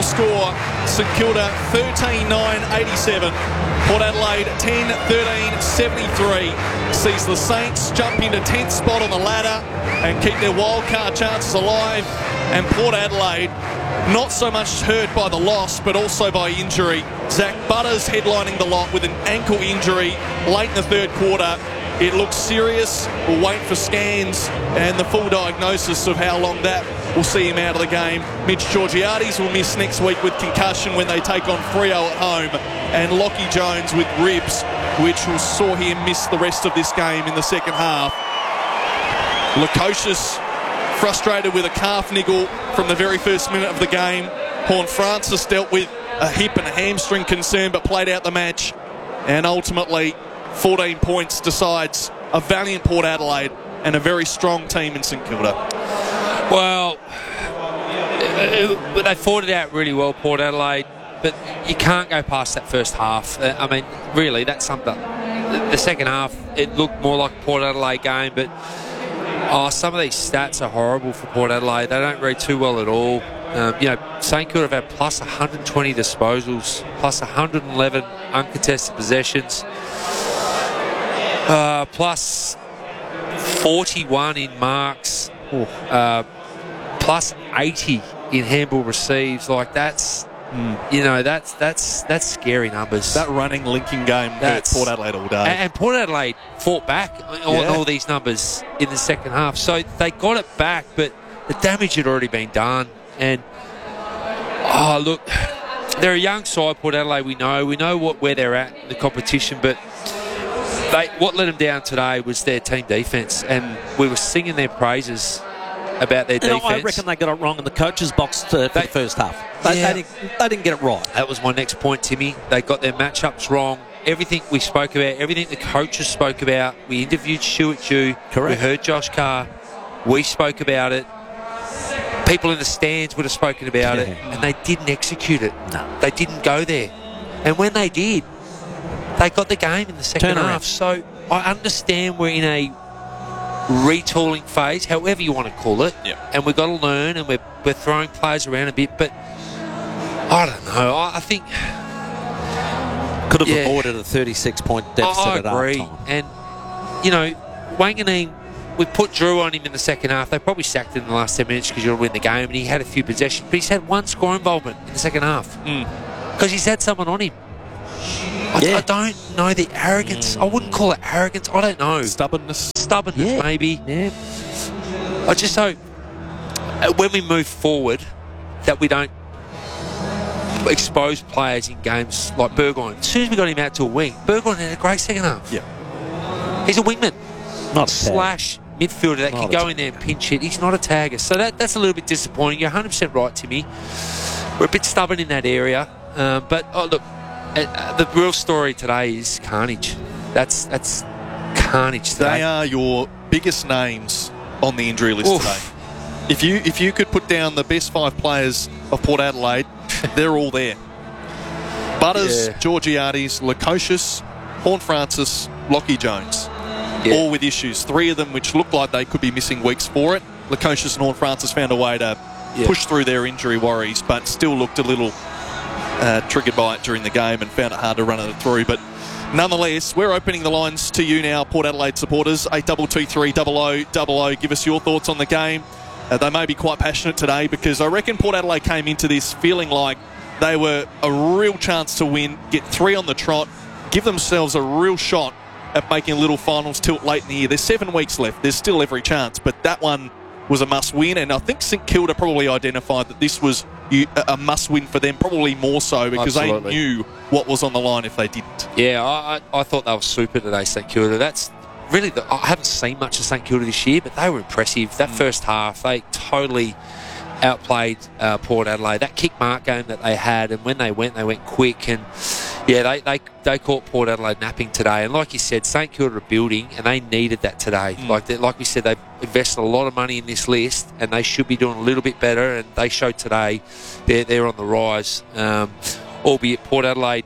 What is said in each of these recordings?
final score, St Kilda 13-9-87. Port Adelaide 10-13-73. Sees the Saints jump into 10th spot on the ladder and keep their wildcard chances alive. And Port Adelaide, not so much hurt by the loss, but also by injury. Zach Butters headlining the lot with an ankle injury late in the third quarter. It looks serious. We'll wait for scans and the full diagnosis of how long that will see him out of the game. Mitch Georgiades will miss next week with concussion when they take on Freo at home. And Lockie Jones with ribs, which will saw him miss the rest of this game in the second half. Lukosius frustrated with a calf niggle from the very first minute of the game. Horne-Francis dealt with a hip and a hamstring concern but played out the match. And ultimately, 14 points decides a valiant Port Adelaide and a very strong team in St Kilda. Well, they fought it out really well, Port Adelaide, but you can't go past that first half. I mean, really, that summed up the second half. It looked more like a Port Adelaide game, but some of these stats are horrible for Port Adelaide. They don't read too well at all. St Kilda have had plus 120 disposals, plus 111 uncontested possessions, plus 41 in marks, plus 80 in handball receives. Like that's scary numbers. That running linking game hurt Port Adelaide all day. And Port Adelaide fought back on all these numbers in the second half. So they got it back, but the damage had already been done. And look, they're a young side, Port Adelaide. We know where they're at in the competition, but what let them down today was their team defence, and we were singing their praises about their defence. I reckon they got it wrong in the coach's box for the first half. They didn't get it right. That was my next point, Timmy. They got their matchups wrong. Everything we spoke about, everything the coaches spoke about. We interviewed Stuart Dew. Correct. We heard Josh Carr. We spoke about it. People in the stands would have spoken about it, and they didn't execute it. No. They didn't go there. And when they did, they got the game in the second half. So I understand we're in a retooling phase, however you want to call it, and we've got to learn, and we're throwing players around a bit, but I don't know. I think could have avoided a 36-point deficit at I agree. half-time. And, Wanganeen, we put Drew on him in the second half. They probably sacked him in the last 10 minutes because you'll win the game, and he had a few possessions, but he's had one score involvement in the second half because he's had someone on him. I don't know the arrogance. I wouldn't call it arrogance. I don't know. Stubbornness, maybe. Yeah. I just hope when we move forward that we don't expose players in games like Burgoyne. As soon as we got him out to a wing, Burgoyne had a great second half. Yeah. He's a wingman. Not a slash midfielder that can go in there and pinch hit. He's not a tagger. So that's a little bit disappointing. You're 100% right, Timmy. We're a bit stubborn in that area. But look, the real story today is carnage. That's carnage today. They are your biggest names on the injury list today. If you could put down the best 5 players of Port Adelaide, they're all there. Butters, Georgiades, Lukosius, Horne-Francis, Lockie Jones. All with issues. 3 of them which look like they could be missing weeks for it. Lukosius and Horne-Francis found a way to push through their injury worries, but still looked a little triggered by it during the game and found it hard to run it through. But nonetheless, we're opening the lines to you now, Port Adelaide supporters. 8223 0000. Give us your thoughts on the game. They may be quite passionate today because I reckon Port Adelaide came into this feeling like they were a real chance to win, get 3 on the trot, give themselves a real shot at making a little finals tilt late in the year. There's 7 weeks left. There's still every chance, but that one was a must-win, and I think St Kilda probably identified that this was a must-win for them, probably more so because they knew what was on the line if they didn't. Yeah, I thought they were super today, St Kilda. That's really I haven't seen much of St Kilda this year, but they were impressive. That first half, they totally outplayed Port Adelaide. That kick mark game that they had, and when they went quick, and they caught Port Adelaide napping today. And like you said, St Kilda are building, and they needed that today. Like we said, they've invested a lot of money in this list, and they should be doing a little bit better. And they showed today they're on the rise. Albeit Port Adelaide,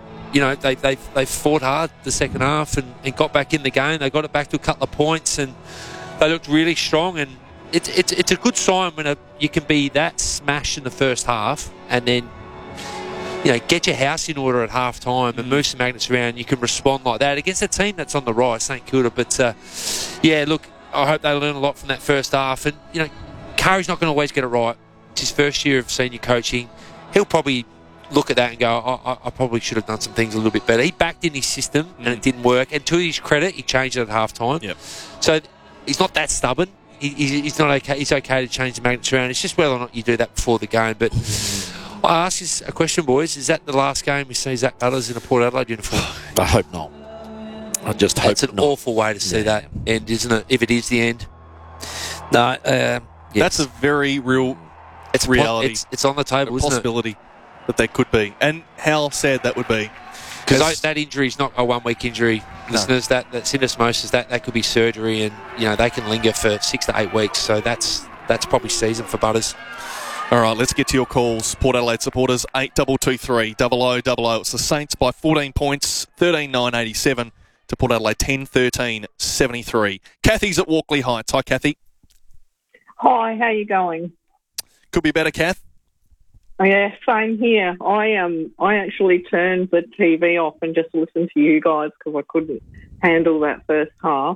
they fought hard the second half and got back in the game. They got it back to a couple of points, and they looked really strong. And it's a good sign when you can be that smashed in the first half and then, get your house in order at half time and move some magnets around. You can respond like that against a team that's on the rise, St Kilda. But, look, I hope they learn a lot from that first half. And, Curry's not going to always get it right. It's his first year of senior coaching. He'll probably look at that and go, I probably should have done some things a little bit better. He backed in his system and it didn't work. And to his credit, he changed it at half time. Yep. So he's not that stubborn. He's not okay. He's okay to change the magnets around. It's just whether or not you do that before the game. But I ask you a question, boys. Is that the last game we see Zach Butters in a Port Adelaide uniform? I hope not. I just hope it's an awful way to see that end, isn't it? If it is the end. No, that's a very real reality. It's on the table, isn't it? Possibility that they could be, and how sad that would be. Because that injury is not a 1 week injury, listeners. That syndesmosis, that could be surgery, and they can linger for 6 to 8 weeks. So that's probably season for Butters. All right, let's get to your calls. Port Adelaide supporters, 8223 0000. It's the Saints by 14 points, 13-9-87 to Port Adelaide 10-13-73. Kathy's at Walkley Heights. Hi, Kathy. Hi, how you going? Could be better, Kath. Yeah, same here. I actually turned the TV off and just listened to you guys because I couldn't handle that first half.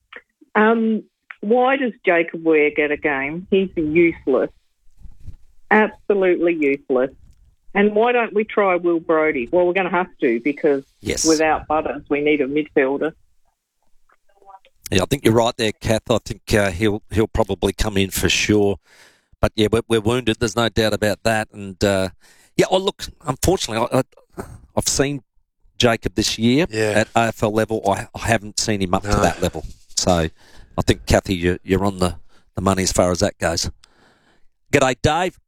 Why does Jacob Ware get a game? He's useless. Absolutely useless. And why don't we try Will Brodie? Well, we're going to have to because without Butters, we need a midfielder. Yeah, I think you're right there, Kath. I think he'll probably come in for sure. But, yeah, we're wounded. There's no doubt about that. And, look, unfortunately, I've seen Jacob this year at AFL level. I haven't seen him up to that level. So I think, Kathy, you're on the money as far as that goes. G'day, Dave.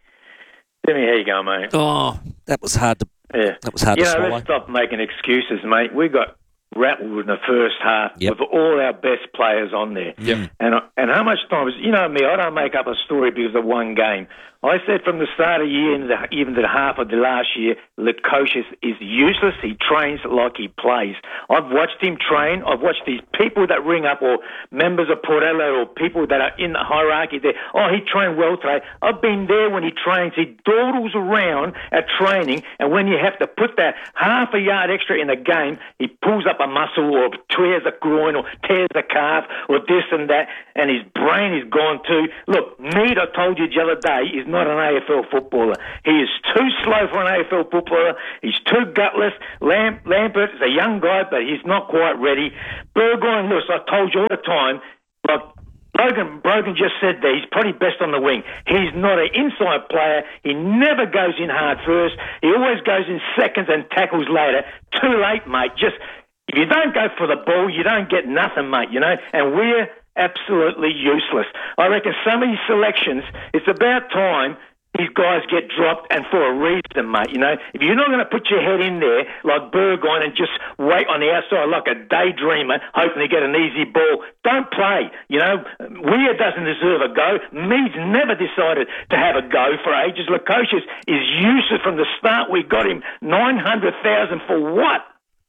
Timmy, how you going, mate? Oh, that was hard to swallow. Let's stop making excuses, mate. We got rattled in the first half with all our best players on there. Yep. And how much time was, me, I don't make up a story because of one game. I said from the start of the year, even to the half of the last year, Lukosius is useless. He trains like he plays. I've watched him train. I've watched these people that ring up or members of Port Adelaide or people that are in the hierarchy there. Oh, he trained well today. I've been there when he trains. He dawdles around at training, and when you have to put that half a yard extra in a game, he pulls up a muscle or tears a groin or tears a calf or this and that, and his brain is gone too. Look, Mead, I told you the other day, is not an AFL footballer. He is too slow for an AFL footballer. He's too gutless. Lambert is a young guy, but he's not quite ready. Burgoyne, Lewis, I told you all the time, like Brogan just said there, he's probably best on the wing. He's not an inside player. He never goes in hard first. He always goes in seconds and tackles later. Too late, mate. If you don't go for the ball, you don't get nothing, mate, and we're absolutely useless. I reckon some of these selections, it's about time these guys get dropped, and for a reason, mate, If you're not going to put your head in there like Burgoyne and just wait on the outside like a daydreamer, hoping to get an easy ball, don't play. Weir doesn't deserve a go. Mead's never decided to have a go for ages. Lukosius is useless from the start. We got him $900,000 for what?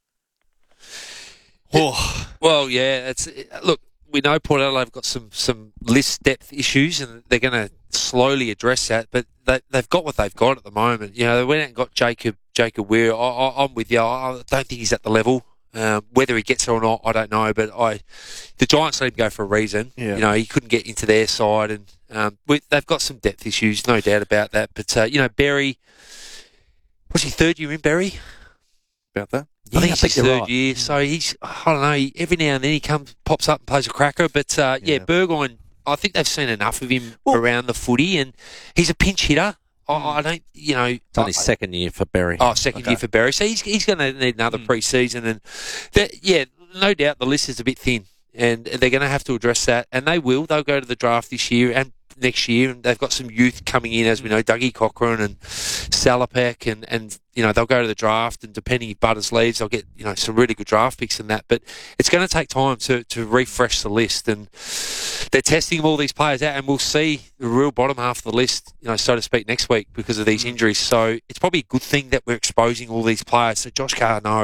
Well, look, we know Port Adelaide have got some list depth issues, and they're going to slowly address that. But they've got what they've got at the moment. They went out and got Jacob Weir. I'm with you. I don't think he's at the level. Whether he gets it or not, I don't know. But the Giants let him go for a reason. Yeah. He couldn't get into their side, and they've got some depth issues, no doubt about that. But Berry, was he third year in Berry? About that. I think it's his third year, so he's, I don't know, every now and then he pops up and plays a cracker. But, Burgoyne, I think they've seen enough of him around the footy, and he's a pinch hitter. I don't, It's only second year for Berry. Second year for Berry. So he's going to need another pre-season. And, no doubt the list is a bit thin, and they're going to have to address that. And they will. They'll go to the draft this year and next year, and they've got some youth coming in, as we know, Dougie Cochrane and Salopek, and they'll go to the draft, and depending if Butters leaves, they'll get some really good draft picks in that. But it's going to take time to refresh the list, and they're testing all these players out, and we'll see the real bottom half of the list, so to speak, next week because of these injuries. So it's probably a good thing that we're exposing all these players, so Josh Carr knows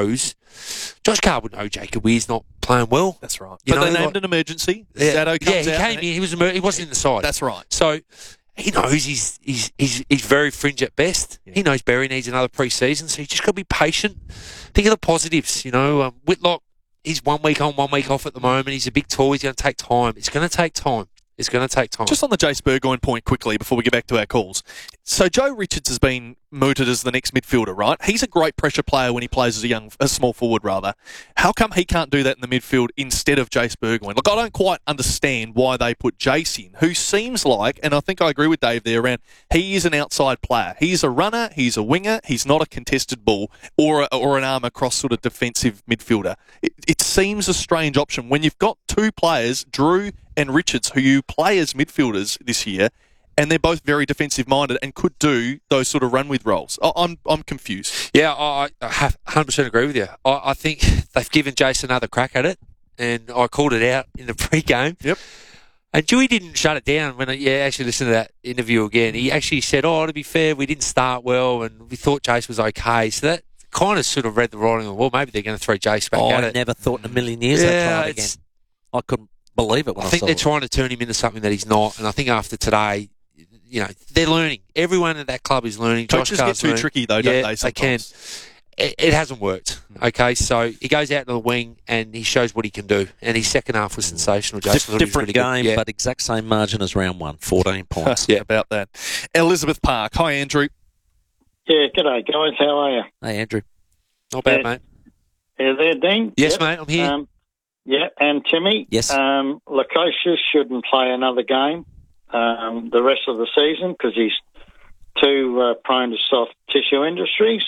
Josh Carr would know Jacob Weir's not playing well. That's right. You but know, they named an emergency. Yeah, Sado comes he out. came in. He wasn't in the side. That's right. So he knows he's very fringe at best. Yeah. He knows Berry needs another pre-season, so you just got to be patient. Think of the positives. Whitlock, he's 1 week on, 1 week off at the moment. He's a big tall. He's going to take time. It's going to take time. It's going to take time. Just on the Jace Burgoyne point quickly before we get back to our calls. So Joe Richards has been mooted as the next midfielder, right? He's a great pressure player when he plays as a small forward, rather. How come he can't do that in the midfield instead of Jace Burgoyne? Look, I don't quite understand why they put Jace in, who seems like, and I think I agree with Dave there, around he is an outside player. He's a runner, he's a winger, he's not a contested ball or an arm across sort of defensive midfielder. It seems a strange option when you've got two players, Drew and Richards, who you play as midfielders this year, and they're both very defensive-minded and could do those sort of run-with roles. I'm confused. Yeah, I 100% agree with you. I think they've given Jason another crack at it, and I called it out in the pre-game. Yep. And Dewey didn't shut it down when actually listened to that interview again. He actually said, to be fair, we didn't start well, and we thought Jace was okay. So that kind of sort of read the writing on the wall. Maybe they're going to throw Jace back at it. I never thought in a million years they'd try it again. I couldn't believe it when I saw it. I think they're trying to turn him into something that he's not, and I think after today, they're learning. Everyone at that club is learning. Coaches get too tricky, though, don't they? Sometimes. They can. It hasn't worked. Okay, so he goes out to the wing and he shows what he can do. And his second half was sensational. Different game, but exact same margin as round one, 14 points. Yeah, about that. Elizabeth Park. Hi, Andrew. Yeah, g'day, guys. How are you? Hey, Andrew. Not bad, mate. Yeah, there, Dean? Yes, mate, I'm here. And Timmy? Yes. Lukosius shouldn't play another game the rest of the season because he's too prone to soft tissue injuries.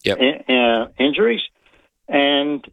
And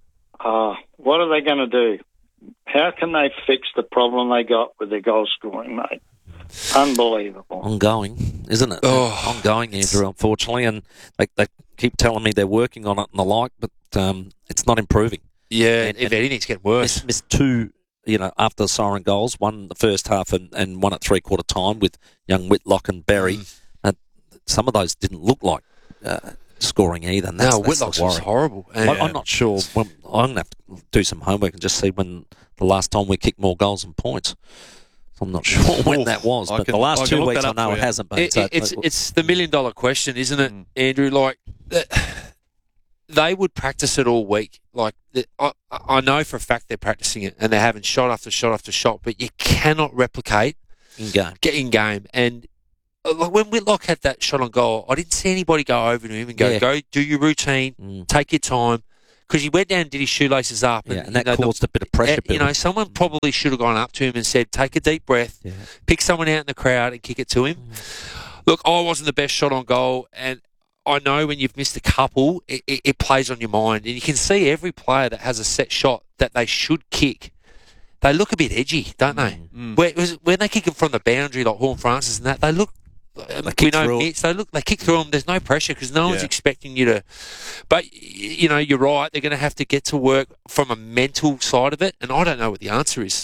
what are they going to do? How can they fix the problem they got with their goal scoring, mate? Unbelievable. Ongoing, isn't it? Ongoing, Andrew, unfortunately. And they keep telling me they're working on it and the like, but it's not improving. Yeah, and if anything's getting worse. Missed two, after the siren goals, one in the first half and one at three-quarter time with young Whitlock and Berry. Some of those didn't look like scoring either. And that's Whitlock's was horrible. I'm not sure. I'm going to have to do some homework and just see when the last time we kicked more goals and points. I'm not sure when that was, but the last 2 weeks I know it hasn't been. It's the $1 million question, isn't it, Andrew? Like, they would practice it all week. Like, I know for a fact they're practicing it and they're having shot after shot after shot, but you cannot replicate in game. And when Whitlock had that shot on goal, I didn't see anybody go over to him and go do your routine, take your time. Because he went down and did his shoelaces up. And that caused a bit of pressure. Someone probably should have gone up to him and said, take a deep breath, pick someone out in the crowd and kick it to him. Look, I wasn't the best shot on goal, and I know when you've missed a couple, it plays on your mind. And you can see every player that has a set shot that they should kick, they look a bit edgy, don't they? When they kick it from the boundary, like Horn Francis and that, they look... They kick through them. There's no pressure because no one's expecting you to. But you're right. They're going to have to get to work from a mental side of it, and I don't know what the answer is.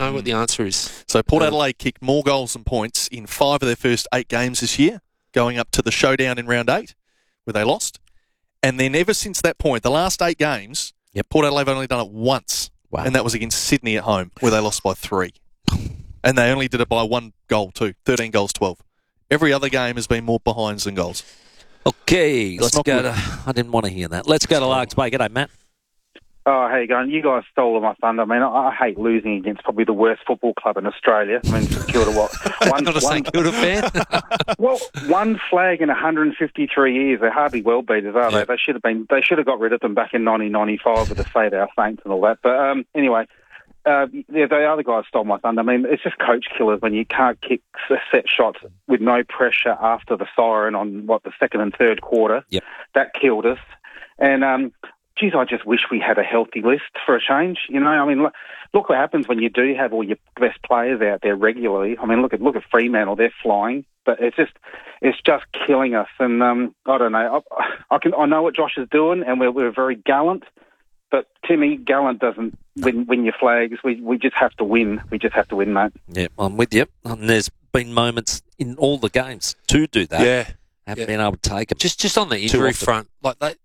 So Port Adelaide kicked more goals and points in 5 of their first 8 games this year, going up to the showdown in round 8, where they lost. And then ever since that point, the last 8 games, Port Adelaide have only done it once, and that was against Sydney at home, where they lost by 3. And they only did it by 1 goal too, 13 goals, 12. Every other game has been more behinds than goals. Okay, let's go to... I didn't want to hear that. Let's go to Largs Bay. G'day, Matt. Oh, how you going? You guys stole my thunder. I mean, I hate losing against probably the worst football club in Australia. I mean, St Kilda, what? Not a St Kilda fan? Well, one flag in 153 years. They're hardly well beaters, are they? They should have got rid of them back in 1995 with the Save Our Saints and all that. But anyway... the other guys stole my thunder. I mean, it's just coach killers when you can't kick set shots with no pressure after the siren on, the second and third quarter. Yep. That killed us. And, I just wish we had a healthy list for a change. I mean, look what happens when you do have all your best players out there regularly. I mean, look at Fremantle, they're flying. But it's just killing us. And I don't know. I know what Josh is doing, and we're very gallant. But Timmy, gallant doesn't win your flags. We just have to win. We just have to win, mate. Yeah, I'm with you. And there's been moments in all the games to do that. Yeah. Haven't been able to take them. Just on the injury front, like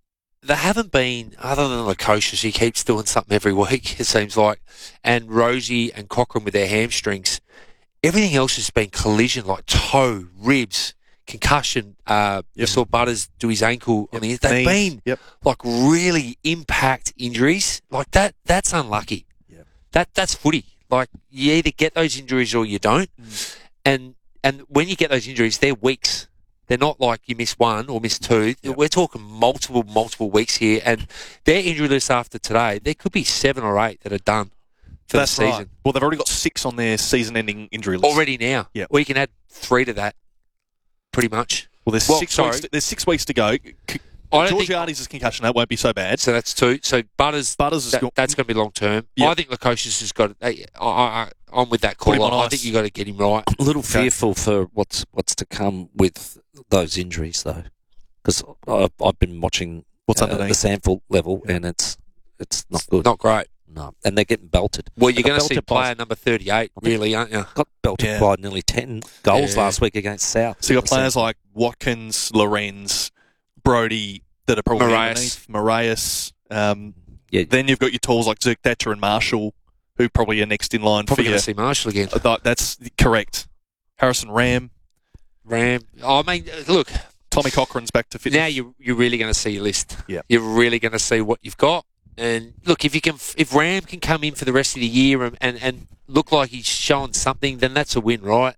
they haven't been, other than Lukosius, he keeps doing something every week, it seems like, and Rosie and Cochrane with their hamstrings. Everything else has been collision, like toe, ribs, concussion. You saw Butters do his ankle on the. They've been like really impact injuries. Like that. That's unlucky. That's footy. Like you either get those injuries or you don't. And when you get those injuries, they're weeks. They're not like you miss one or miss two. We're talking multiple weeks here, and their injury list after today, there could be 7 or 8 that are done for the season. Right. Well, they've already got 6 on their season-ending injury list already now. Yeah, we can add 3 to that, pretty much. Well, there's 6 weeks to go. Georgiades' concussion, that won't be so bad. So that's 2. So Butters is that's going to be long term. Yep. I think Lukosius has got. I'm with that call. I think you got to get him right. I'm a little fearful for what's to come with those injuries, though, because I've been watching the sample level, and it's not good. Not great. No, and they're getting belted. Well, you're going to see player number 38, really, aren't you? Got belted by nearly 10 goals last week against South. So you've got players like Watkins, Lorenz, Brody that are probably underneath, Moraes. Then you've got your tools like Zerk Thatcher and Marshall, who probably are next in line. Probably going to see Marshall again. That's correct. Harrison Ram. I mean, look. Tommy Cochrane's back to fitness. Now you're really going to see your list. Yeah. You're really going to see what you've got. And look, if Ram can come in for the rest of the year and look like he's showing something, then that's a win, right?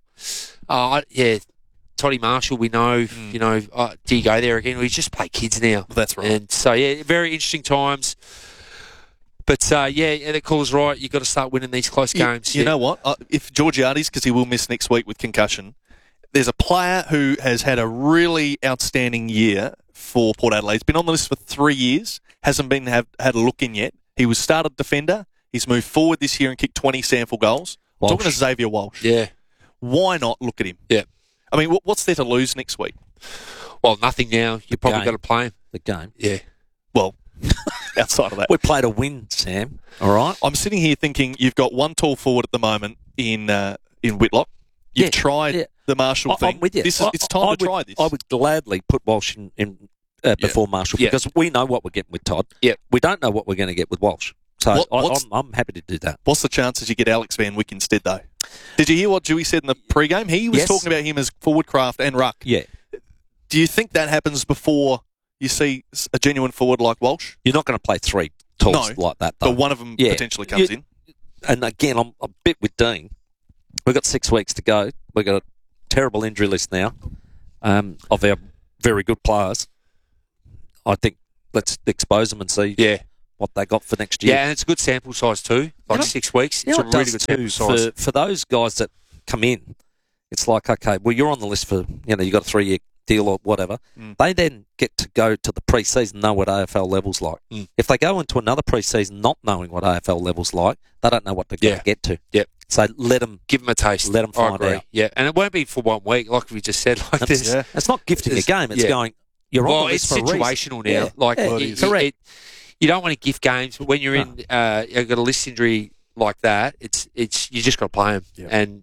Toddy Marshall, we know, do you go there again? We just play kids now. That's right. And so, very interesting times. But, the call's right. You've got to start winning these close games. You know what? If Georgiades, because he will miss next week with concussion, there's a player who has had a really outstanding year for Port Adelaide. He's been on the list for 3 years, hasn't been had a look in yet. He was started defender. He's moved forward this year and kicked 20 sample goals. I'm talking to Xavier Walsh. Yeah. Why not look at him? Yeah. I mean, what's there to lose next week? Well, nothing now. You've probably got to play him. The game. Yeah. Well, outside of that. We played a win, Sam. All right? I'm sitting here thinking you've got one tall forward at the moment in Whitlock. You've tried the Marshall thing. I'm with you. It's time to try this. I would gladly put Walsh in before Marshall because we know what we're getting with Todd. Yeah. We don't know what we're going to get with Walsh. So I'm happy to do that. What's the chances you get Alex Van Wyk instead, though? Did you hear what Dewey said in the pre-game? He was talking about him as forward craft and ruck. Yeah. Do you think that happens before you see a genuine forward like Walsh? You're not going to play 3 tools like that, though. But one of them potentially comes in. And again, I'm a bit with Dean. We've got 6 weeks to go. We've got a terrible injury list now of our very good players. I think let's expose them and see what they got for next year. Yeah, and it's a good sample size too. 6 weeks. It's a really good sample size. For those guys that come in, it's like, okay, well, you're on the list for, you got a 3-year deal or whatever. They then get to go to the pre-season, know what AFL level's like. If they go into another pre-season not knowing what AFL level's like, they don't know what they're going to get to. Yep. So let them... Give them a taste. Let them find out. Yeah, and it won't be for 1 week, like we just said. Like this. Yeah. It's not gifting a game. It's going... You're on the list for a reason. It's situational now. Correct. You don't want to gift games, but when you're in, you've got a list injury like that, it's you just got to play them. Yeah. And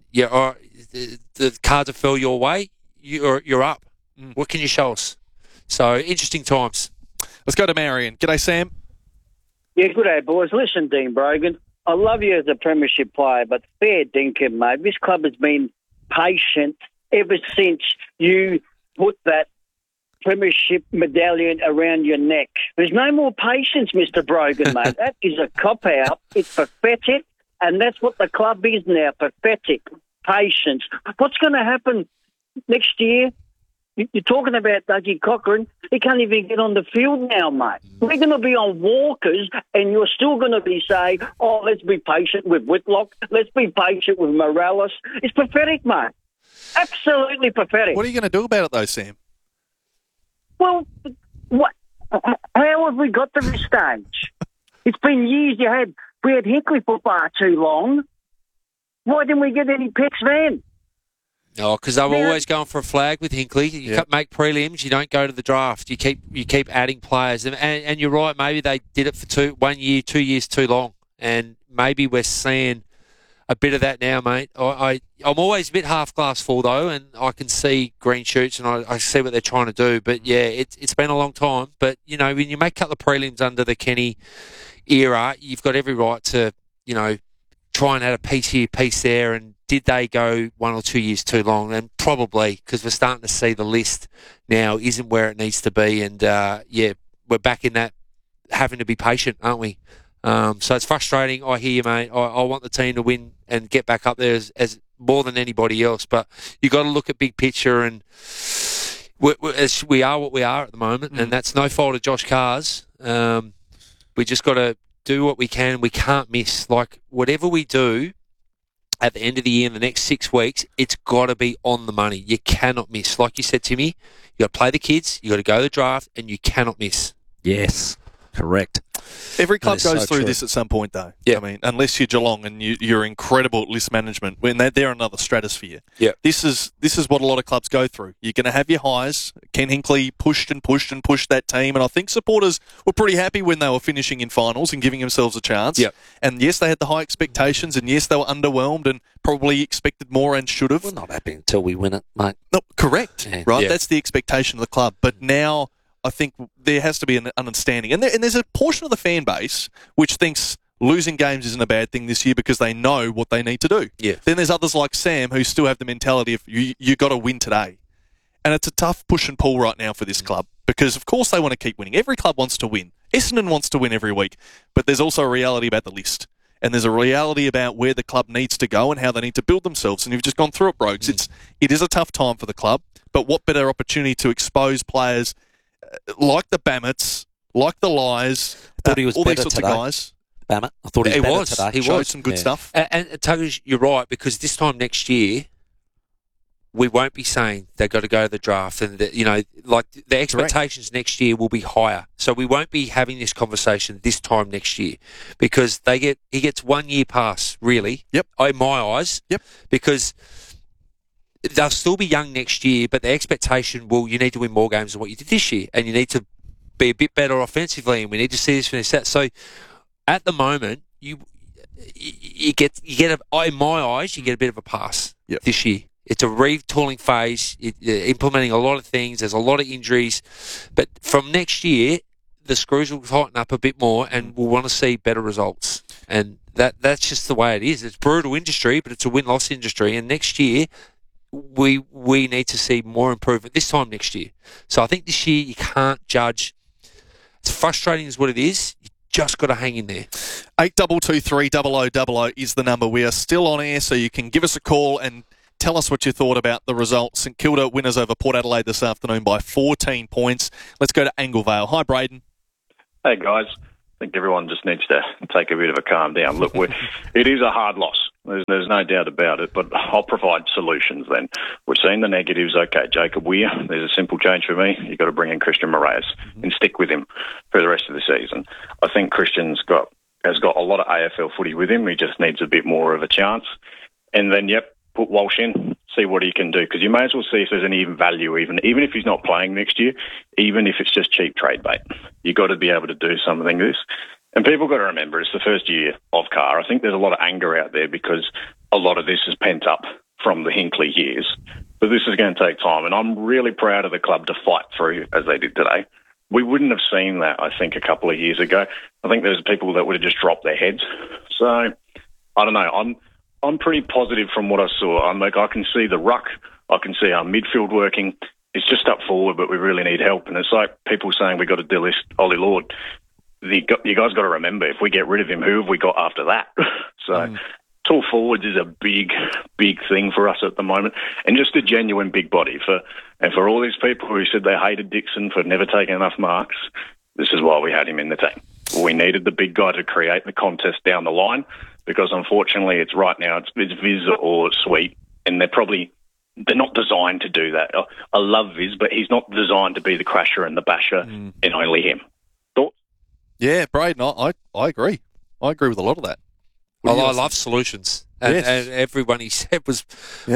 the cards have fell your way. You're up. What can you show us? So interesting times. Let's go to Marion. G'day, Sam. Yeah, good day, boys. Listen, Dean Brogan, I love you as a premiership player, but fair dinkum, mate. This club has been patient ever since you put that premiership medallion around your neck. There's no more patience, Mr. Brogan, mate. That is a cop-out. It's pathetic, and that's what the club is now, pathetic. Patience. What's going to happen next year? You're talking about Dougie Cochrane. He can't even get on the field now, mate. We're going to be on walkers, and you're still going to be saying, let's be patient with Whitlock. Let's be patient with Morales. It's pathetic, mate. Absolutely pathetic. What are you going to do about it, though, Sam? Well, how have we got to this stage? It's been years. We had Hinkley for far too long. Why didn't we get any picks then? Oh, because they were always going for a flag with Hinkley. You make prelims, you don't go to the draft. You keep adding players, and you're right. Maybe they did it for 1 year, 2 years too long, and maybe we're seeing a bit of that now, mate. I'm always a bit half glass full though, and I can see green shoots and I see what they're trying to do. But yeah, it's been a long time. But you know, when you make up the prelims under the Kenny era, you've got every right to, you know, try and add a piece here, piece there. And did they go 1 or 2 years too long? And probably, because we're starting to see the list now isn't where it needs to be. And yeah, we're back in that having to be patient, aren't we? So it's frustrating. I hear you, mate. I want the team to win and get back up there as more than anybody else. But you got to look at big picture, and we are what we are at the moment, and that's no fault of Josh Carr's. We just got to do what we can. We can't miss. Like, whatever we do at the end of the year in the next 6 weeks, it's got to be on the money. You cannot miss. Like you said, Timmy, you got to play the kids, you got to go to the draft, and you cannot miss. Yes, correct. Every club goes through this at some point, though. Yeah. I mean, unless you're Geelong and you're incredible at list management, when they're another stratosphere. Yeah. This is what a lot of clubs go through. You're going to have your highs. Ken Hinkley pushed that team, and I think supporters were pretty happy when they were finishing in finals and giving themselves a chance. Yeah. And yes, they had the high expectations, and yes, they were underwhelmed and probably expected more and should have. We're not happy until we win it, mate. No, correct. Yeah. Right? Yeah. That's the expectation of the club. But now I think there has to be an understanding. And there's a portion of the fan base which thinks losing games isn't a bad thing this year because they know what they need to do. Yeah. Then there's others like Sam who still have the mentality of you got to win today. And it's a tough push and pull right now for this club because, of course, they want to keep winning. Every club wants to win. Essendon wants to win every week. But there's also a reality about the list. And there's a reality about where the club needs to go and how they need to build themselves. And you've just gone through it, Brogues. It is a tough time for the club. But what better opportunity to expose players like the Bammets, like the Lies, thought he was all these better sorts today. of guys. Bammett, I thought he was better today. He showed some good stuff. And Tuggers, you're right, because this time next year, we won't be saying they've got to go to the draft, and like the expectations next year will be higher. So we won't be having this conversation this time next year because he gets 1 year pass, really. Yep. In my eyes. Yep. Because they'll still be young next year, but the expectation you need to win more games than what you did this year, and you need to be a bit better offensively, and we need to see this finish that. So at the moment, you get in my eyes, you get a bit of a pass this year. It's a retooling phase, implementing a lot of things. There's a lot of injuries, but from next year, the screws will tighten up a bit more, and we'll want to see better results. And that's just the way it is. It's a brutal industry, but it's a win-loss industry. And next year, we need to see more improvement this time next year. So I think this year you can't judge. It's frustrating as what it is. You just got to hang in there. 8223 0000 is the number. We are still on air, so you can give us a call and tell us what you thought about the result. St Kilda winners over Port Adelaide this afternoon by 14 points. Let's go to Anglevale. Hi, Braden. Hey, guys. I think everyone just needs to take a bit of a calm down. Look, it is a hard loss. There's no doubt about it, but I'll provide solutions then. We've seen the negatives. Okay, Jacob Weir, there's a simple change for me. You've got to bring in Christian Moraes and stick with him for the rest of the season. I think Christian's has got a lot of AFL footy with him. He just needs a bit more of a chance. And then, put Walsh in, see what he can do, because you may as well see if there's any value, even if he's not playing next year, even if it's just cheap trade bait. You've got to be able to do something like this. And people got to remember, it's the first year of Carr. I think there's a lot of anger out there because a lot of this is pent up from the Hinkley years. But this is going to take time, and I'm really proud of the club to fight through as they did today. We wouldn't have seen that, I think, a couple of years ago. I think there's people that would have just dropped their heads. So, I don't know. I'm pretty positive from what I saw. I can see the ruck. I can see our midfield working. It's just up forward, but we really need help. And it's like people saying we got to delist Ollie Lord. You guys got to remember, if we get rid of him, who have we got after that? So tall forwards is a big, big thing for us at the moment. And just a genuine big body. For all these people who said they hated Dixon for never taking enough marks, this is why we had him in the team. We needed the big guy to create the contest down the line because, unfortunately, it's right now, it's Viz or Sweet, and they're not designed to do that. I love Viz, but he's not designed to be the crasher and the basher and only him. Thoughts? Yeah, Braden, I agree. I agree with a lot of that. Well, I love solutions. And everyone he said was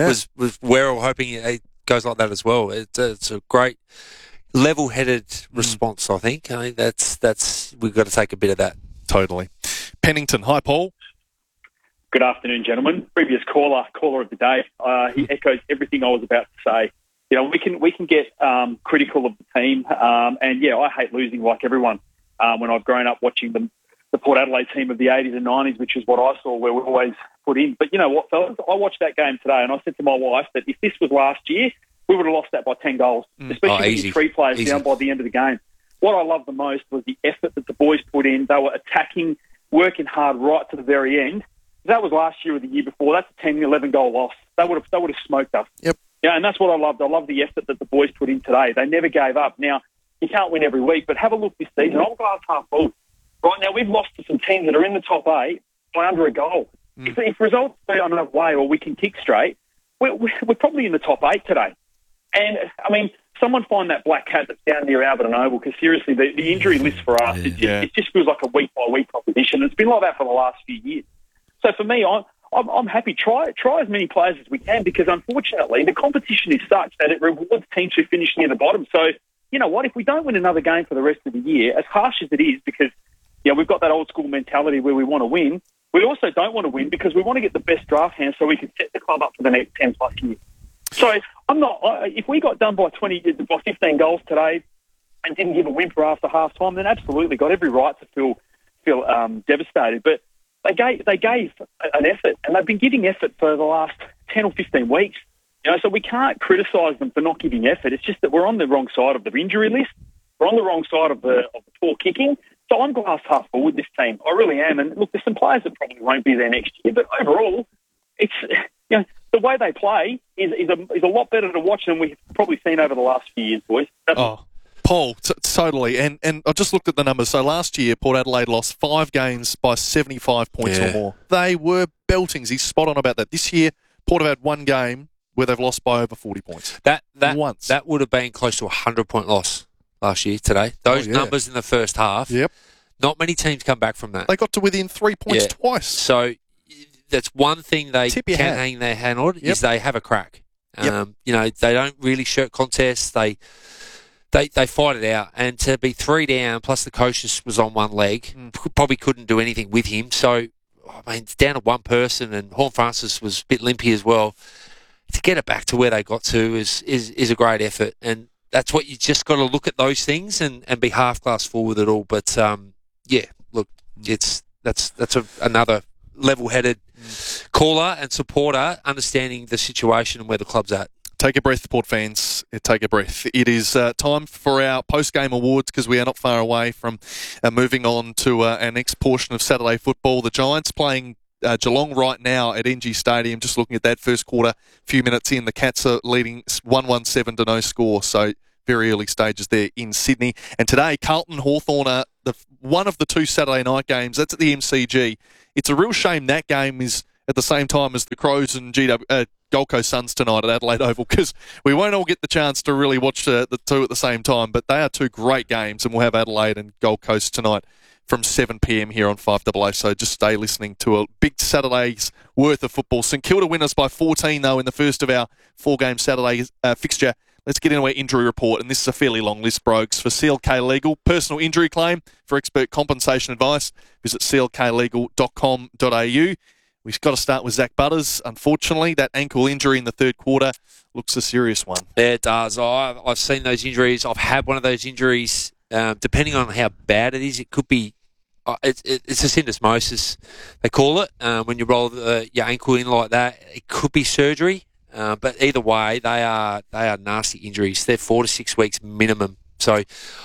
we're all hoping it goes like that as well. It's a great level-headed response, I think. I think that's we've got to take a bit of that. Totally. Pennington. Hi, Paul. Good afternoon, gentlemen. Previous caller of the day. He echoes everything I was about to say. You know, we can get critical of the team, and I hate losing like everyone. When I've grown up watching the Port Adelaide team of the 80s and 90s, which is what I saw, where we always put in. But you know what, fellas? I watched that game today, and I said to my wife that if this was last year, we would have lost that by 10 goals, especially with 3 players down by the end of the game. What I loved the most was the effort that the boys put in. They were attacking, working hard right to the very end. That was last year or the year before. That's a 10, 11 goal loss. They would have smoked us. Yep. Yeah, and that's what I loved. I love the effort that the boys put in today. They never gave up. Now, you can't win every week, but have a look this season. I'm glass half full. Right now, we've lost to some teams that are in the top 8 by under a goal. If results go another way or we can kick straight, we're probably in the top 8 today. And, I mean, someone find that black cat that's down near Albert and Oval, because seriously, the injury list for us, it just feels like a week-by-week proposition. It's been like that for the last few years. So for me, I'm happy. Try as many players as we can, because unfortunately the competition is such that it rewards teams who finish near the bottom. So you know what? If we don't win another game for the rest of the year, as harsh as it is, because we've got that old school mentality where we want to win, we also don't want to win because we want to get the best draft hand so we can set the club up for the next 10 plus years. So I'm not. If we got done by 15 goals today and didn't give a whimper after half time, then absolutely got every right to feel devastated. But they gave an effort, and they've been giving effort for the last 10 or 15 weeks. You know, so we can't criticise them for not giving effort. It's just that we're on the wrong side of the injury list. We're on the wrong side of the poor kicking. So I'm glass half full with this team. I really am. And look, there's some players that probably won't be there next year, but overall, it's the way they play is a lot better to watch than we've probably seen over the last few years, boys. Paul, totally. And I just looked at the numbers. So last year, Port Adelaide lost 5 games by 75 points or more. They were beltings. He's spot on about that. This year, Port have had 1 game where they've lost by over 40 points. That would have been close to a 100-point loss last year today. Those numbers in the first half. Yep. Not many teams come back from that. They got to within 3 points twice. So that's one thing they can hang their hand on is they have a crack. You know, they don't really shirk contests. They fight it out. And to be 3 down, plus the coach was on one leg, probably couldn't do anything with him. So, I mean, it's down to one person, and Horn Francis was a bit limpy as well. To get it back to where they got to is a great effort. And that's what you just got to look at those things and be half glass full with it all. But, look, that's another level-headed caller and supporter understanding the situation and where the club's at. Take a breath, Port fans. Take a breath. It is time for our post-game awards, because we are not far away from moving on to our next portion of Saturday football. The Giants playing Geelong right now at NG Stadium. Just looking at that first quarter, few minutes in, the Cats are leading 1-1-7 to no score. So very early stages there in Sydney. And today, Carlton Hawthorn are one of the 2 Saturday night games. That's at the MCG. It's a real shame that game is at the same time as the Crows and Gold Coast Suns tonight at Adelaide Oval, because we won't all get the chance to really watch the 2 at the same time, but they are 2 great games, and we'll have Adelaide and Gold Coast tonight from 7 p.m. here on 5AA, so just stay listening to a big Saturday's worth of football. St Kilda winners by 14, though, in the first of our 4-game Saturday fixture. Let's get into our injury report, and this is a fairly long list, Brogues. For CLK Legal, personal injury claim for expert compensation advice, visit clklegal.com.au. We've got to start with Zach Butters. Unfortunately, that ankle injury in the third quarter looks a serious one. Yeah, it does. I've seen those injuries. I've had one of those injuries. Depending on how bad it is, it could be it's a syndesmosis, they call it. When you roll your ankle in like that, it could be surgery. But either way, they are nasty injuries. They're 4 to 6 weeks minimum. So,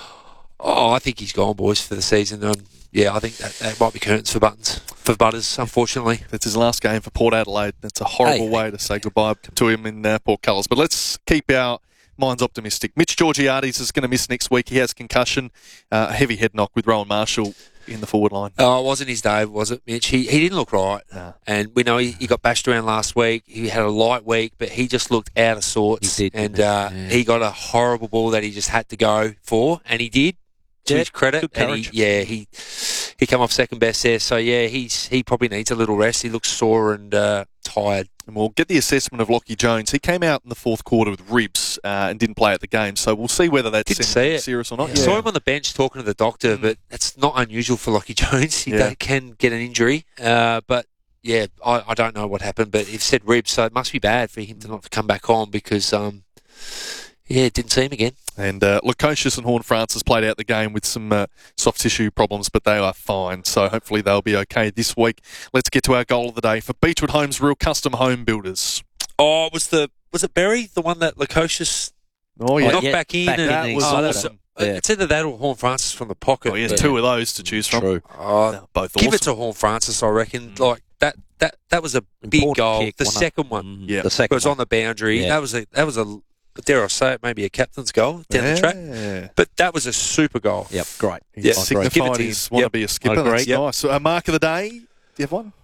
I think he's gone, boys, for the season. I think that might be curtains for Butters, unfortunately. That's his last game for Port Adelaide. That's a horrible way to say goodbye to him in Port Colours. But let's keep our minds optimistic. Mitch Georgiades is going to miss next week. He has concussion, a heavy head knock with Rowan Marshall in the forward line. Oh, it wasn't his day, was it, Mitch? He didn't look right. No. And we know he got bashed around last week. He had a light week, but he just looked out of sorts. He did, and he got a horrible ball that he just had to go for, and he did. To his credit, good courage. He came off second best there. So he probably needs a little rest. He looks sore and tired. And we'll get the assessment of Lockie Jones. He came out in the fourth quarter with ribs and didn't play at the game. So we'll see whether that's serious or not. I saw him on the bench talking to the doctor, but it's not unusual for Lockie Jones. He can get an injury, but yeah, I don't know what happened, but he said ribs, so it must be bad for him to not come back on because, didn't see him again. And Lukosius and Horne-Francis played out the game with some soft tissue problems, but they are fine. So hopefully they'll be okay this week. Let's get to our goal of the day for Beechwood Homes Real Custom Home Builders. Oh, was it Berry, the one that Lukosius knocked back in? That was awesome. It's either that or Horne-Francis from the pocket. Oh, he has two of those to choose from. True. Both give awesome. it to Horne-Francis, I reckon. Like that was a big Important goal. kick, The wasn't second one, The second was on the boundary. Yeah. That was a dare I say it, maybe a captain's goal down the track. But that was a super goal. Yep, great. He signified his want to be a skipper. That's nice. So, mark of the day. Do you have one?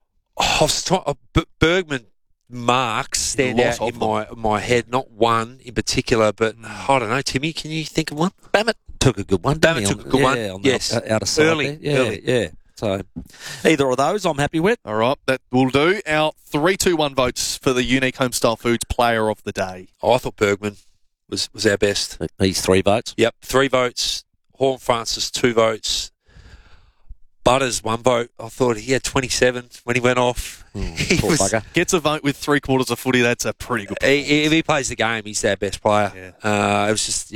Bergman marks stand out in my head. Not one in particular, but I don't know. Timmy, can you think of one? Bammett took a good one. Bammett took a good one. On the outer side early. Yeah. So either of those I'm happy with. All right, that will do. Our 3-2-1 votes for the Unique Homestyle Foods Player of the Day. I thought Bergman was our best. He's 3 votes. Yep, 3 votes. Horne-Francis 2 votes. Butters 1 vote. I thought he had 27 when he went off. Poor bugger. Gets a vote with 3/4 of footy. That's a pretty good player. If he plays the game, he's our best player. Yeah. It was just,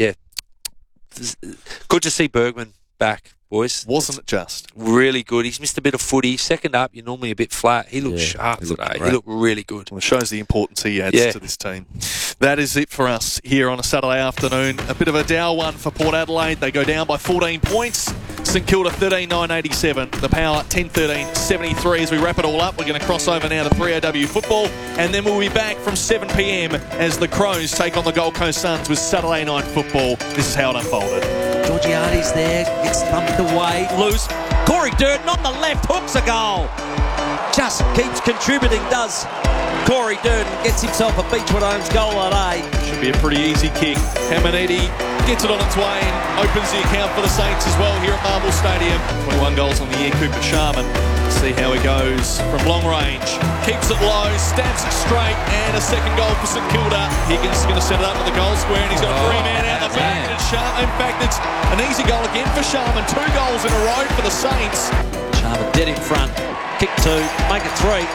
good to see Bergman back, boys. Wasn't it just? Really good. He's missed a bit of footy. Second up, you're normally a bit flat. He looked sharp today. He looked really good. Well, it shows the importance he adds to this team. That is it for us here on a Saturday afternoon. A bit of a dour one for Port Adelaide. They go down by 14 points. St Kilda 13-9-87. The Power 10-13-73. As we wrap it all up, we're going to cross over now to 3AW football, and then we'll be back from 7 p.m. as the Crows take on the Gold Coast Suns with Saturday night football. This is how it unfolded. Georgiades there, gets thumped away, loose. Corey Durden on the left, hooks a goal. Just keeps contributing, does Corey Durden. Gets himself a Beechwood Homes goal today. Should be a pretty easy kick. Hamanidi gets it on its way and opens the account for the Saints as well here at Marvel Stadium. 21 goals on the year, Cooper Sharman. See how he goes from long range. Keeps it low, stabs it straight, and a second goal for St Kilda. Higgins is going to set it up with the goal square, and he's got a 3-man out the back. And Sharman, in fact, it's an easy goal again for Sharman. 2 goals in a row for the Saints. Sharman dead in front. Kick 2, make it 3.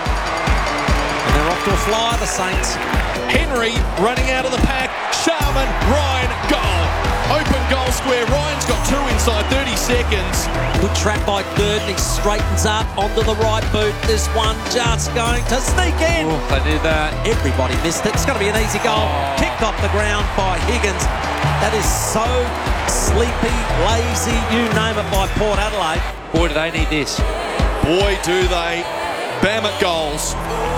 And they're off to a fly, the Saints. Henry running out of the pack. Sharman, Ryan, goal. Open goal square. Ryan's got 2 inside 30 seconds. Good trap by Durden. He straightens up onto the right boot. This one just going to sneak in. Oh, they did that. Everybody missed it. It's going to be an easy goal. Kicked off the ground by Higgins. That is so sleepy, lazy, you name it, by Port Adelaide. Boy, do they need this. Boy, do they. Bammett goals.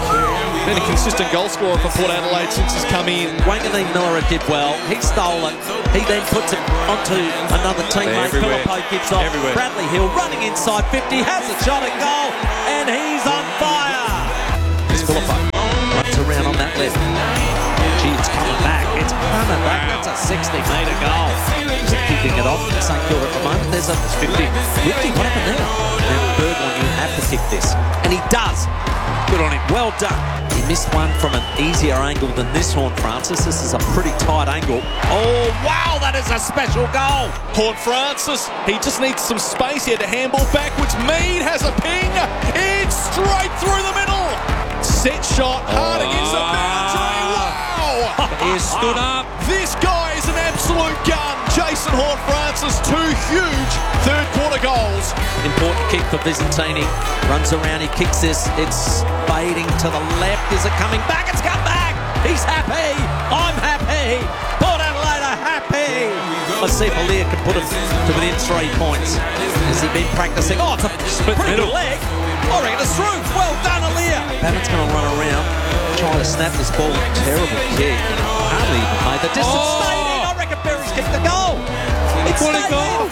Been a consistent goal scorer for Port Adelaide since he's come in. Wanganeen Miller did well. He stole it. He then puts it onto another teammate. Philippo gives off. Bradley Hill running inside 50. Has a shot at goal. And he's on fire. It's Philippo. Runs around on that left. Gee, it's coming back. It's coming back. That's a 60-metre goal. Keeping it off in St Kilda at the moment. There's a 50. What happened there? Now, Birdline, you have to kick this. And he does. Good on him. Well done. He missed one from an easier angle than this, Horne-Francis. This is a pretty tight angle. Oh, wow, that is a special goal. Horne-Francis, he just needs some space here to handball backwards. Mead has a ping. It's straight through the middle. Set shot, hard against the boundary. Wow. He stood up. This guy is an absolute gun. Jason Horne-Francis, 2 huge third-quarter goals. Important kick for Byzantini. Runs around, he kicks this. It's fading to the left. Is it coming back? It's come back. He's happy. I'm happy. Port Adelaide are happy. Let's see if Aaliyah can put it to within 3 points. Has he been practicing? Oh, it's a pretty good leg. I reckon it's through. Well done, Aaliyah. Babbitt's going to run around, try to snap this ball. Terrible kick. Hardly even made the distance. Stayed in. I reckon Berry's kicked the goal. It's stayed in.